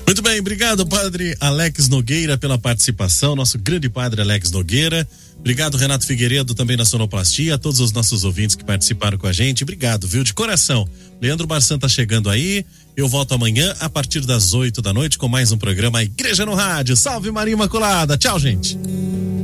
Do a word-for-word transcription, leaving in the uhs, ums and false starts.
Muito bem, obrigado, padre Alex Nogueira, pela participação, nosso grande padre Alex Nogueira. Obrigado, Renato Figueiredo, também na sonoplastia, a todos os nossos ouvintes que participaram com a gente. Obrigado, viu, de coração. Leandro Marçan tá chegando aí. Eu volto amanhã a partir das oito da noite com mais um programa Igreja no Rádio. Salve Maria Imaculada. Tchau, gente.